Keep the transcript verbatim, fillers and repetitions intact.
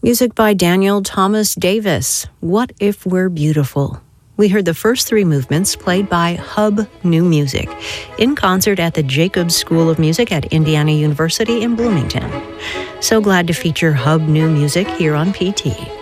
Music by Daniel Thomas Davis, What If We're Beautiful? We heard the first three movements played by Hub New Music in concert at the Jacobs School of Music at Indiana University in Bloomington. So glad to feature Hub New Music here on P T.